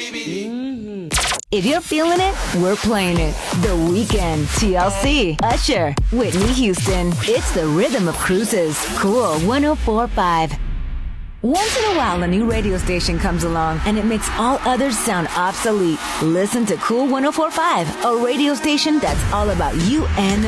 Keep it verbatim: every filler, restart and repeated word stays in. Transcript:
If you're feeling it, we're playing it. The Weeknd, T L C, Usher, Whitney Houston. It's the rhythm of cruises. Cool one oh four point five. Once in a while, a new radio station comes along and it makes all others sound obsolete. Listen to Cool one oh four point five, a radio station that's all about you and the